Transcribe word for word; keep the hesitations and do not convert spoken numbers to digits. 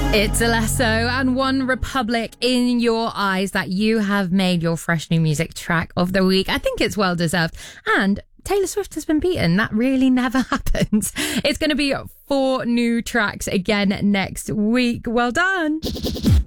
It's Alesso and One Republic in Your Eyes that you have made your fresh new music track of the week. I think it's well deserved. And Taylor Swift has been beaten. That really never happens. It's going to be four new tracks again next week. Well done.